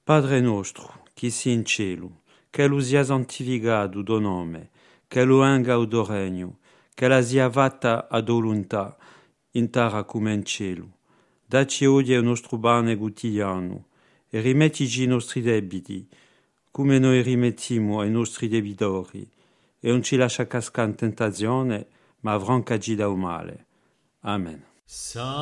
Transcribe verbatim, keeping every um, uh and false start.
Padre nostro, chi si in cielo, che lo sia santificato do nome, che lo venga o do regno, che la sia fatta a volontà, in terra come in cielo. Dacci oggi il nostro pane quotidiano, e rimettici i nostri debiti, come noi rimettiamo ai nostri debitori, e non ci lascia cascare in tentazione, ma affrancaci dal male. Amen.